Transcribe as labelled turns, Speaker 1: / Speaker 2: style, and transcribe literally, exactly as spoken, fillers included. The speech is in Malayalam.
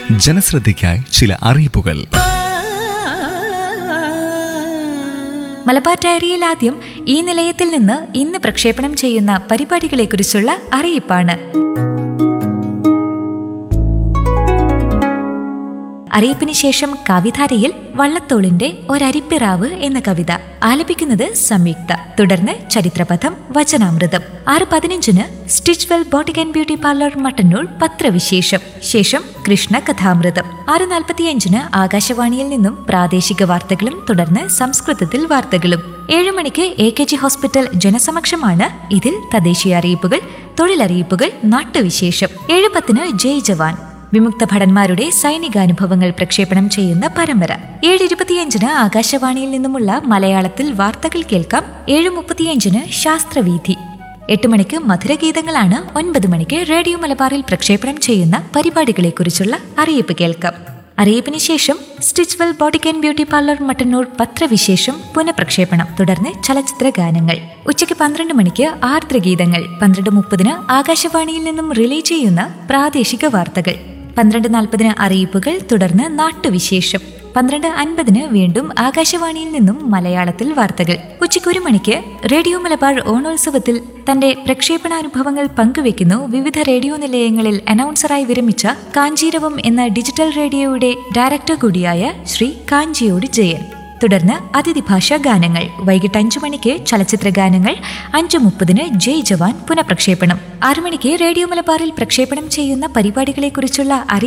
Speaker 1: ജനശ്രദ്ധയ്ക്കായി ചില അറിയിപ്പുകൾ.
Speaker 2: മലബാർ ഡയറിയിൽ ആദ്യം ഈ നിലയത്തിൽ നിന്ന് ഇന്ന് പ്രക്ഷേപണം ചെയ്യുന്ന പരിപാടികളെക്കുറിച്ചുള്ള അറിയിപ്പാണ്. അറിയിപ്പിന് ശേഷം കവിധാരയിൽ വള്ളത്തോളിന്റെ ഒരരിപ്പിറാവ് എന്ന കവിത ആലപിക്കുന്നത് സംയുക്ത. തുടർന്ന് ചരിത്രപഥം, വചനാമൃതം. ആറ് പതിനഞ്ചിന് Stitchwell boutique and beauty parlour Mattannur പത്രവിശേഷം. ശേഷം കൃഷ്ണ കഥാമൃതം. ആറ് നാൽപ്പത്തിയഞ്ചിന് ആകാശവാണിയിൽ നിന്നും പ്രാദേശിക വാർത്തകളും തുടർന്ന് സംസ്കൃതത്തിൽ വാർത്തകളും. ഏഴു മണിക്ക് എ കെ ജി ഹോസ്പിറ്റൽ ജനസമക്ഷമാണ്. ഇതിൽ തദ്ദേശീയ അറിയിപ്പുകൾ, തൊഴിലറിയിപ്പുകൾ, നാട്ടുവിശേഷം. ഏഴ് പത്തിന് ജയ് ജവാൻ, വിമുക്ത ഭടന്മാരുടെ സൈനികാനുഭവങ്ങൾ പ്രക്ഷേപണം ചെയ്യുന്ന പരമ്പര. ഏഴ് ഇരുപത്തിയഞ്ചിന് ആകാശവാണിയിൽ നിന്നുമുള്ള മലയാളത്തിൽ വാർത്തകൾ കേൾക്കാം. ഏഴ് മുപ്പത്തിയഞ്ചിന് ശാസ്ത്രവീഥി. എട്ട് മണിക്ക് മധുരഗീതങ്ങളാണ്. ഒൻപത് മണിക്ക് റേഡിയോ മലബാറിൽ പ്രക്ഷേപണം ചെയ്യുന്ന പരിപാടികളെക്കുറിച്ചുള്ള അറിയിപ്പ് കേൾക്കാം. അറിയിപ്പിന് ശേഷം Stitchwell boutique and beauty parlour Mattannur പത്രവിശേഷം പുനഃപ്രക്ഷേപണം. തുടർന്ന് ചലച്ചിത്ര ഗാനങ്ങൾ. ഉച്ചയ്ക്ക് പന്ത്രണ്ട് മണിക്ക് ആർദ്രഗീതങ്ങൾ. പന്ത്രണ്ട് മുപ്പതിന് ആകാശവാണിയിൽ നിന്നും റിലേ ചെയ്യുന്ന പ്രാദേശിക വാർത്തകൾ. പന്ത്രണ്ട് നാൽപ്പതിന് അറിയിപ്പുകൾ, തുടർന്ന് നാട്ടുവിശേഷം. പന്ത്രണ്ട് അൻപതിന് വീണ്ടും ആകാശവാണിയിൽ നിന്നും മലയാളത്തിൽ വാർത്തകൾ. ഉച്ചയ്ക്ക് ഒരു മണിക്ക് റേഡിയോ മലബാർ ഓണോത്സവത്തിൽ തന്റെ പ്രക്ഷേപണാനുഭവങ്ങൾ പങ്കുവെക്കുന്നു വിവിധ റേഡിയോ നിലയങ്ങളിൽ അനൗൺസറായി വിരമിച്ച കാഞ്ചീരവം എന്ന ഡിജിറ്റൽ റേഡിയോയുടെ ഡയറക്ടർ കൂടിയായ ശ്രീ കാഞ്ചിയോട് ജയൻ. തുടർന്ന് അതിഥി ഭാഷാ ഗാനങ്ങൾ. വൈകിട്ട് അഞ്ചു മണിക്ക് ചലച്ചിത്ര ഗാനങ്ങൾ. അഞ്ചു മുപ്പതിന് ജയ് ജവാൻ പുനഃപ്രക്ഷേപണം. ആറു മണിക്ക് റേഡിയോ മലബാറിൽ പ്രക്ഷേപണം ചെയ്യുന്ന പരിപാടികളെക്കുറിച്ചുള്ള അറിയിപ്പ്